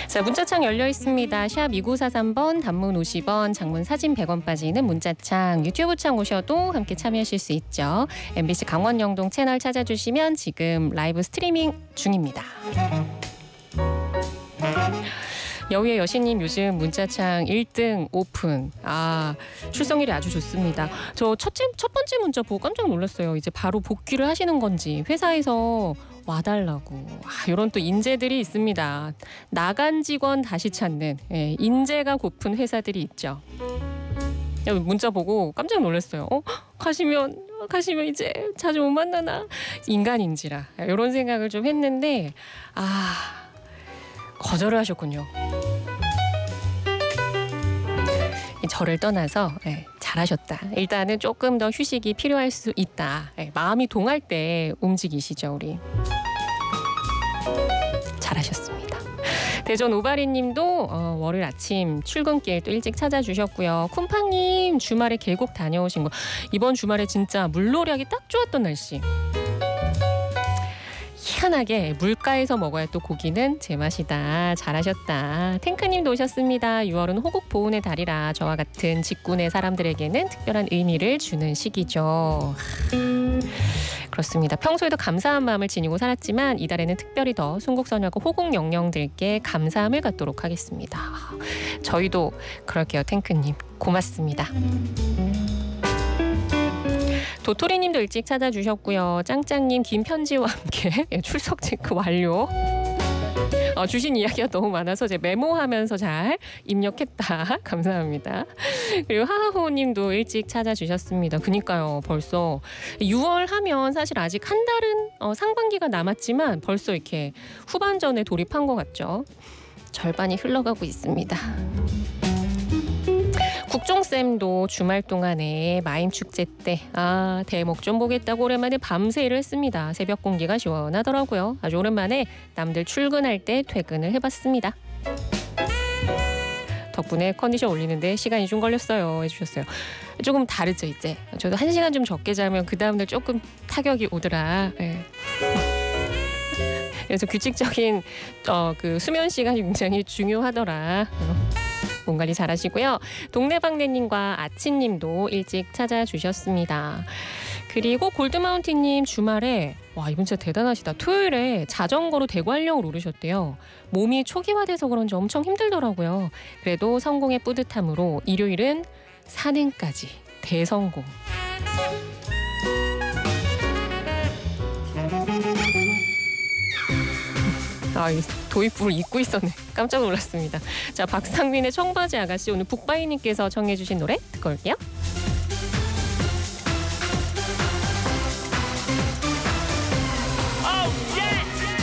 자, 문자창 열려 있습니다. 샵 2943번, 단문 50원, 장문 사진 100원 빠지는 문자창, 유튜브 창 오셔도 함께 참여하실 수 있죠. MBC 강원 영동 채널 찾아주시면 지금 라이브 스트리밍 중입니다. 여우의 여신님 요즘 문자창 1등 오픈. 출석률이 아주 좋습니다. 저 첫 번째 문자 보고 깜짝 놀랐어요. 이제 바로 복귀를 하시는 건지 회사에서 와달라고. 이런 또 인재들이 있습니다. 나간 직원 다시 찾는 인재가 고픈 회사들이 있죠. 문자 보고 깜짝 놀랐어요. 가시면 이제 자주 못 만나나? 인간인지라 이런 생각을 좀 했는데 거절을 하셨군요. 저를 떠나서 잘하셨다. 일단은 조금 더 휴식이 필요할 수 있다. 마음이 동할 때 움직이시죠, 우리. 잘하셨습니다. 대전 오바리님도 월요일 아침 출근길 또 일찍 찾아주셨고요. 쿤팡님 주말에 계곡 다녀오신 거. 이번 주말에 진짜 물놀이하기 딱 좋았던 날씨. 희한하게 물가에서 먹어야 또 고기는 제맛이다. 잘하셨다. 탱크님도 오셨습니다. 6월은 호국 보훈의 달이라 저와 같은 직군의 사람들에게는 특별한 의미를 주는 시기죠. 그렇습니다. 평소에도 감사한 마음을 지니고 살았지만 이달에는 특별히 더 순국선열과 호국 영령들께 감사함을 갖도록 하겠습니다. 저희도 그럴게요. 탱크님 고맙습니다. 도토리님도 일찍 찾아주셨고요. 짱짱님 긴 편지와 함께 출석 체크 완료. 주신 이야기가 너무 많아서 제가 메모하면서 잘 입력했다. 감사합니다. 그리고 하하호님도 일찍 찾아주셨습니다. 그니까요. 벌써 6월 하면 사실 아직 한 달은 상반기가 남았지만 벌써 이렇게 후반전에 돌입한 것 같죠. 절반이 흘러가고 있습니다. 국종쌤도 주말 동안에 마임 축제 때 대목 좀 보겠다고 오랜만에 밤새 일을 했습니다. 새벽 공기가 시원하더라고요. 아주 오랜만에 남들 출근할 때 퇴근을 해봤습니다. 덕분에 컨디션 올리는데 시간이 좀 걸렸어요 해주셨어요. 조금 다르죠 이제. 저도 1시간 좀 적게 자면 그 다음날 조금 타격이 오더라. 그래서 규칙적인 그 수면 시간이 굉장히 중요하더라. 몸 관리 잘하시고요. 동네방네님과 아치님도 일찍 찾아주셨습니다. 그리고 골드마운틴님 주말에 이분 진짜 대단하시다. 토요일에 자전거로 대관령을 오르셨대요. 몸이 초기화돼서 그런지 엄청 힘들더라고요. 그래도 성공의 뿌듯함으로 일요일은 산행까지 대성공. 도입부를 잊고 있었네. 깜짝 놀랐습니다. 자, 박상민의 청바지 아가씨 오늘 북바이님께서 청해 주신 노래 듣고 올게요.